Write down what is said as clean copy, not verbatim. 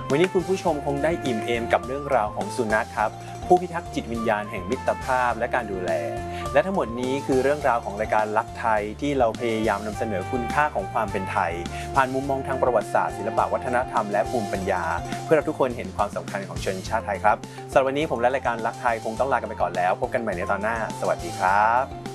วันนี้คุณผู้ชมคงได้อิ่มเอมกับเรื่องราวของสุนัขครับผู้พิทักษ์จิตวิญญาณแห่งมิตรภาพและการดูแลและทั้งหมดนี้คือเรื่องราวของรายการลักไทยที่เราพยายามนำเสนอคุณค่าของความเป็นไทยผ่านมุมมองทางประวัติศาสตร์ศิลปวัฒนธรรมและภูมิปัญญาเพื่อเราทุกคนเห็นความสำคัญของชนชาติไทยครับสำหรับวันนี้ผมและรายการลักไทยคงต้องลากันไปก่อนแล้วพบกันใหม่ในตอนหน้าสวัสดีครับ